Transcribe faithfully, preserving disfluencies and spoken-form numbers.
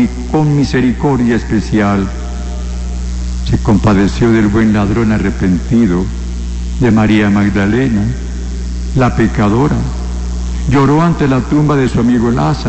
con misericordia especial se compadeció del buen ladrón arrepentido, de María Magdalena, la pecadora. Lloró ante la tumba de su amigo Lázaro.